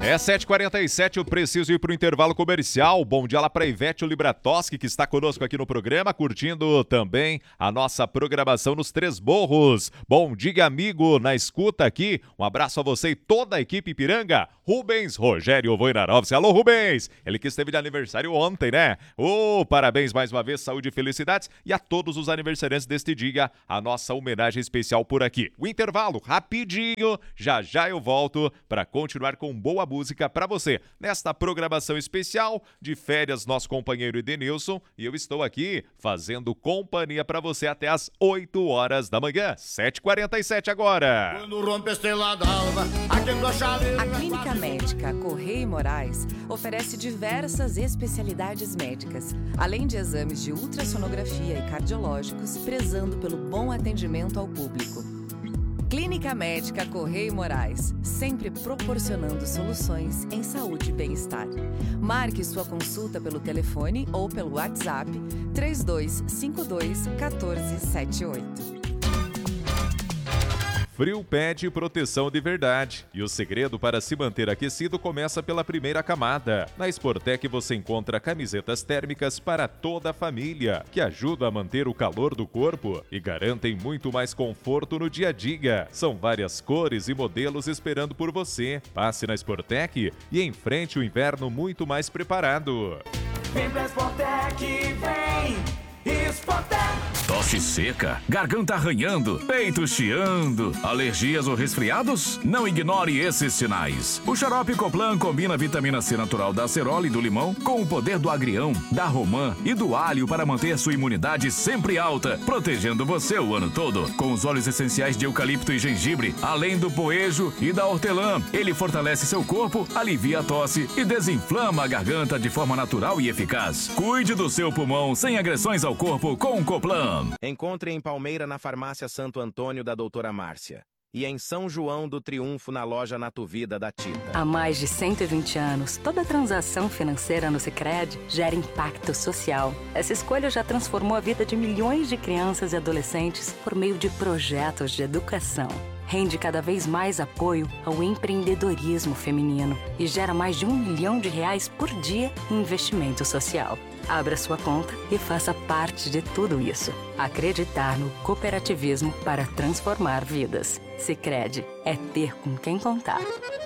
É 7h47, eu preciso ir para o intervalo comercial. Bom dia lá para Ivete Libratoski, que está conosco aqui no programa, curtindo também a nossa programação nos Três Morros. Bom dia, amigo, na escuta aqui. Um abraço a você e toda a equipe Ipiranga. Rubens Rogério Voinarovski. Alô, Rubens! Ele que esteve de aniversário ontem, né? Parabéns mais uma vez, saúde e felicidades. E a todos os aniversariantes deste dia, a nossa homenagem especial por aqui. O intervalo, rapidinho, já já eu volto para continuar com boa música para você. Nesta programação especial de férias, nosso companheiro Edenilson, e eu estou aqui fazendo companhia para você até às 8 horas da manhã. 7h47 agora. Quando rompe a estrela d'alva, aquele chaleira. A Clínica Médica Correia e Moraes oferece diversas especialidades médicas, além de exames de ultrassonografia e cardiológicos, prezando pelo bom atendimento ao público. Clínica Médica Correia e Moraes, sempre proporcionando soluções em saúde e bem-estar. Marque sua consulta pelo telefone ou pelo WhatsApp 3252-1478. Frio pede proteção de verdade. E o segredo para se manter aquecido começa pela primeira camada. Na Sportec você encontra camisetas térmicas para toda a família, que ajudam a manter o calor do corpo e garantem muito mais conforto no dia a dia. São várias cores e modelos esperando por você. Passe na Sportec e enfrente o inverno muito mais preparado. Vem pra Sportec, vem! Sportec! Tosse seca, garganta arranhando, peito chiando, alergias ou resfriados? Não ignore esses sinais. O xarope Coplan combina a vitamina C natural da acerola e do limão com o poder do agrião, da romã e do alho para manter sua imunidade sempre alta, protegendo você o ano todo. Com os óleos essenciais de eucalipto e gengibre, além do poejo e da hortelã, ele fortalece seu corpo, alivia a tosse e desinflama a garganta de forma natural e eficaz. Cuide do seu pulmão sem agressões ao corpo com o Coplan. Encontre em Palmeira na Farmácia Santo Antônio da Doutora Márcia. E em São João do Triunfo na loja Natuvida da Tita. Há mais de 120 anos, toda transação financeira no Sicredi gera impacto social. Essa escolha já transformou a vida de milhões de crianças e adolescentes por meio de projetos de educação. Rende cada vez mais apoio ao empreendedorismo feminino e gera mais de R$1 milhão por dia em investimento social. Abra sua conta e faça parte de tudo isso. Acreditar no cooperativismo para transformar vidas. Sicredi é ter com quem contar.